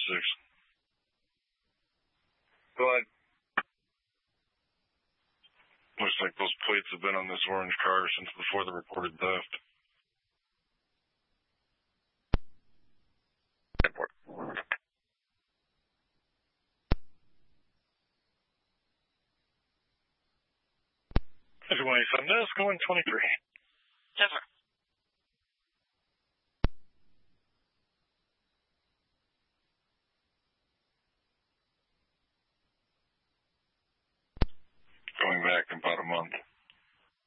Go ahead. Looks like those plates have been on this orange car since before the reported theft. Airport. 187 desk, going 23. Yes, sir. Going back in about a month.